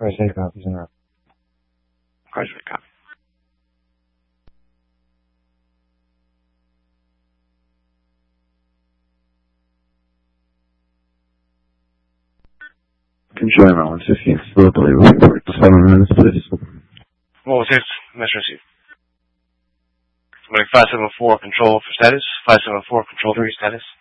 First aid copies and up. First aid copy. Enjoyment 116, still delay report. 7 minutes, please. Well, 6, message received. Somebody 574 control for status. 574 control 3 status.